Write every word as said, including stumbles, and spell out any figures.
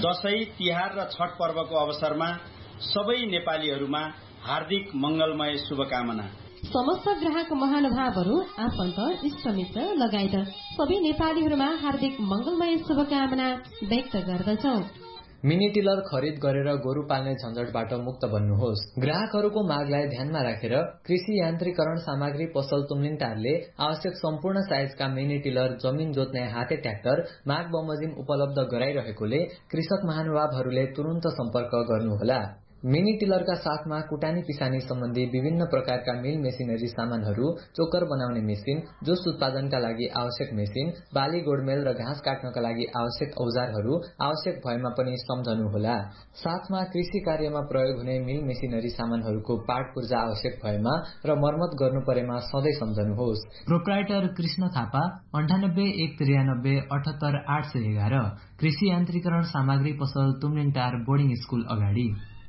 दशैं, तिहार र छठ पर्वको अवसरमा सबै नेपालीहरूमा हार्दिक मंगलमय शुभकामना। समस्त ग्राहक महानुभावहरू, आफन्त, इष्टमित्र लगायत सबै नेपालीहरूमा हार्दिक मंगलमय शुभकामना व्यक्त गर्दछौं। मिनी टिलर खरिद गरेर गोरु पाल्ने झन्झटबाट मुक्त बन्नुहोस्। ग्राहकहरूको मागलाई ध्यानमा राखेर कृषि यान्त्रिकरण सामग्री पसल तुमलिङटारले आवश्यक सम्पूर्ण साइजका मिनी टिलर, जमिन जोत्ने हाते ट्र्याक्टर माग बमोजिम उपलब्ध गराइरहेकोले कृषक महानुभावहरूले तुरन्त सम्पर्क गर्नुहोला। मिनी टिलरका साथमा कुटानी पिसानी सम्बन्धी विभिन्न प्रकारका मिल मेसिनरी सामानहरू, चोकर बनाउने मेसिन, जुस उत्पादनका लागि आवश्यक मेसिन, बाली गोडमेल र घाँस काट्नका लागि आवश्यक औजारहरू आवश्यक भएमा पनि सम्झनुहोला। साथमा कृषि कार्यमा प्रयोग हुने मिल मेसिनरी सामानहरूको पार्ट पूर्जा आवश्यक भएमा र मर्मत गर्नु परेमा सधैँ सम्झनुहोस्। प्रोप्राइटर कृष्ण थापा, अन्ठानब्बे एक त्रियानब्बे अठहत्तर आठ सय एघार, कृषि यान्त्रिकरण सामग्री पसल तुमलिङटार बोर्डिङ स्कुल अगाडि।